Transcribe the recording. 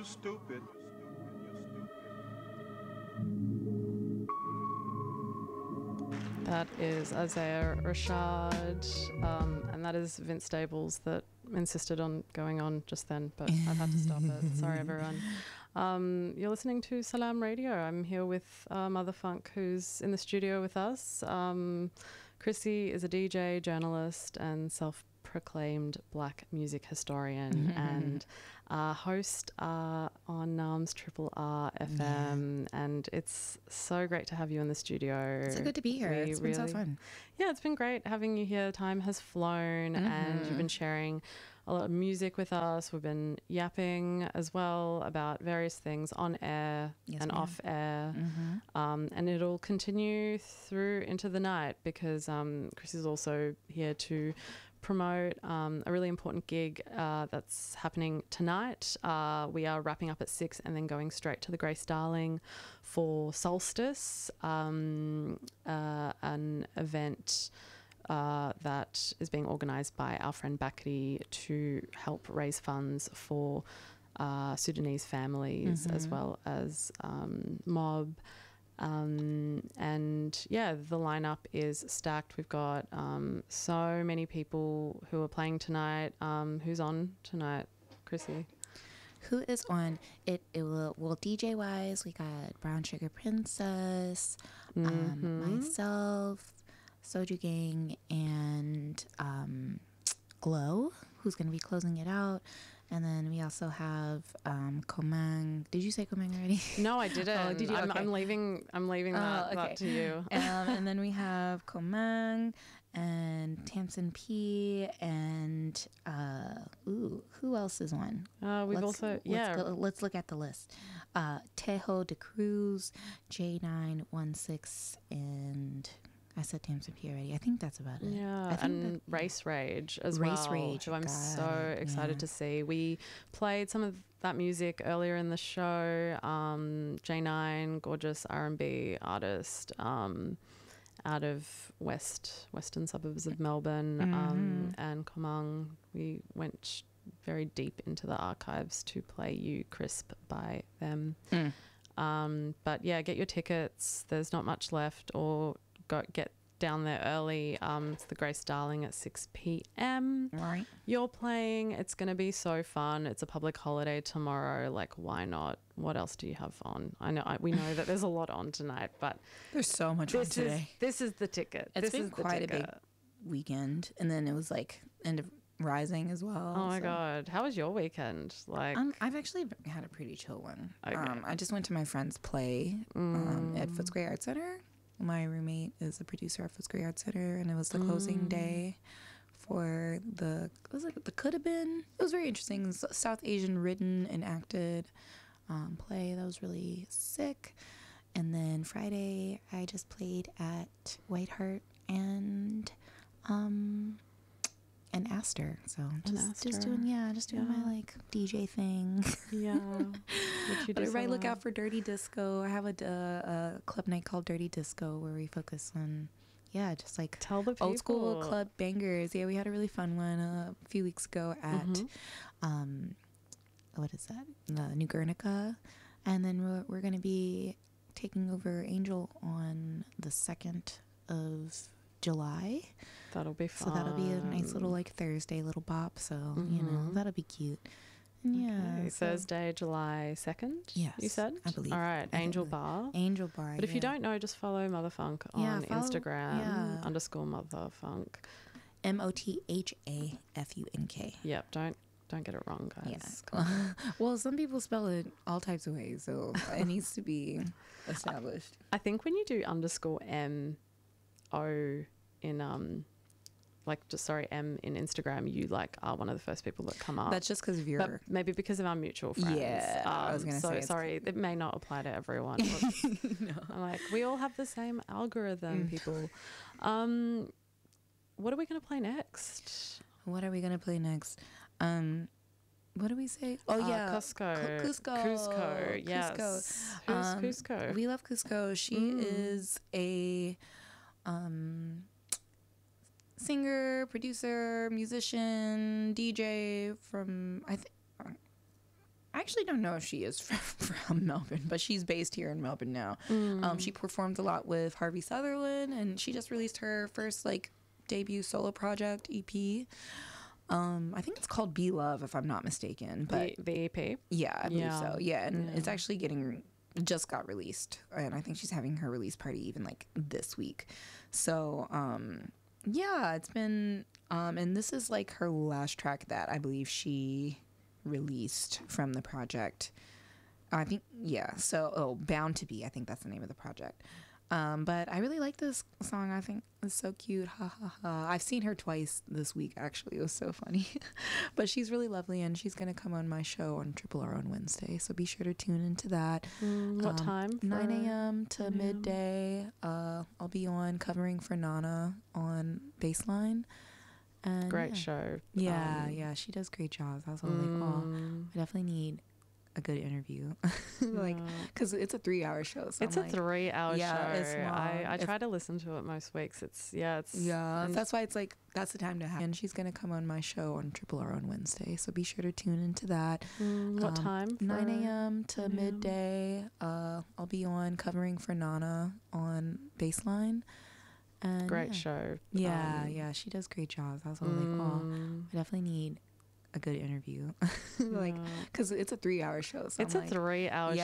stupid. That is Isaiah Rashad, and that is Vince Staples that insisted on going on just then, but I've had to stop it. Sorry, everyone. You're listening to Salam Radio. I'm here with Mother Funk, who's in the studio with us. Chrissy is a DJ, journalist, and self-proclaimed black music historian and host on NARM's Triple R FM. And it's so great to have you in the studio. It's so good to be here. It's been so fun. Yeah, it's been great having you here. Time has flown and you've been sharing a lot of music with us. We've been yapping as well about various things on air and off air. And it'll continue through into the night because Chris is also here to promote a really important gig that's happening tonight. We are wrapping up at 6 and then going straight to the Grace Darling for Solstice, an event that is being organised by our friend Bakri to help raise funds for Sudanese families as well as Mob. And yeah, the lineup is stacked. We've got so many people who are playing tonight. Who's on tonight, Chrissy? Who is on? It will DJ wise, we got Brown Sugar Princess, myself, Soju Gang, and Glow, who's going to be closing it out. And then we also have Komang. Did you say Komang already? No, I didn't. Oh, did you? Okay. I'm leaving that to you. And then we have Komang and Tamsin P and who else is on? Let's look at the list. Tejo de Cruz, J916, and I said Tamsin P already. I think that's about it. Yeah, and Race Rage as well. Race Rage, who I'm so excited to see. We played some of that music earlier in the show. J9, gorgeous R&B artist out of western suburbs of Melbourne, and Komang. We went very deep into the archives to play You Crisp by them. But yeah, get your tickets. There's not much left, or get down there early. It's the Grace Darling at 6 p.m. Right. You're playing. It's going to be so fun. It's a public holiday tomorrow. Like, why not? What else do you have on? We know that there's a lot on tonight, but there's so much on today. This is the ticket. It's been quite a big weekend, and then it was like end of Rising as well. Oh my God. How was your weekend? Like, I've actually had a pretty chill one. Okay. I just went to my friend's play at Footscray Art Center. My roommate is a producer at Footscray Art Center, and it was the closing day for the Could Have Been. It was very interesting. South Asian written and acted play that was really sick. And then Friday, I just played at White Hart and Astor. So just doing my like DJ thing. Yeah. Everybody look out for Dirty Disco. I have a club night called Dirty Disco where we focus on just like tell the people. Old school club bangers. Yeah, we had a really fun one a few weeks ago at what is that? New Guernica. And then we're going to be taking over Angel on the 2nd of July. That'll be fun. So that'll be a nice little like Thursday little bop. So that'll be cute. And Thursday, July 2nd. Yes, you said. I believe. All right, Angel Bar. Angel Bar. But if you don't know, just follow Motherfunk on Instagram _Motherfunk. MOTHAFUNK. Yep. Don't get it wrong, guys. Yeah. Well, some people spell it all types of ways, so it needs to be established. I think when you do _MO in M in Instagram, you like are one of the first people that come up. That's just because of your... But maybe because of our mutual friends. Yeah, I was going to say. Sorry, it may not apply to everyone. No. I'm like, we all have the same algorithm, people. What are we going to play next? What do we say? Oh, yeah. Cusco. Cusco. Yes. Cusco. Who's Cusco? We love Cusco. She is a... singer, producer, musician, DJ from I actually don't know if she is from Melbourne, but she's based here in Melbourne now. She performed a lot with Harvey Sutherland, and she just released her first like debut solo project EP. I think it's called Be Love, if I'm not mistaken. But the EP. Yeah, I believe so. Yeah, and it's actually just got released, and I think she's having her release party even like this week. So yeah, it's been and this is like her last track that I believe she released from the project. I think, yeah. So, Bound to Be, I think that's the name of the project. But I really like this song. I think it's so cute. Ha ha ha. I've seen her twice this week, actually. It was so funny. But she's really lovely, and she's going to come on my show on Triple R on Wednesday. So be sure to tune into that. What time? 9 a.m. to midday. I'll be on covering for Nana on Baseline. And great show. Yeah, she does great jobs. I was all like, oh, I definitely need a good interview. Like, because it's a 3-hour show. So it's a 3-hour show. It's long. I try to listen to it most weeks. That's why it's like, that's the time to have. And she's going to come on my show on Triple R on Wednesday. So be sure to tune into that. What time? 9 a.m. to midday. I'll be on covering for Nana on Baseline. And great show. Yeah, she does great jobs. I was all like, oh, I definitely need a good interview. Like, because it's a 3-hour show. So it's a 3-hour show.